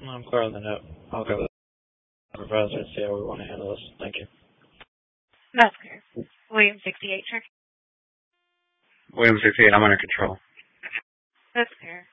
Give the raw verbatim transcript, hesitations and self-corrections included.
I'm clear on the note. I'll go with the supervisor and see how we want to handle this. Thank you. That's clear. William sixty-eight, sir. William sixty-eight, I'm under control. That's clear.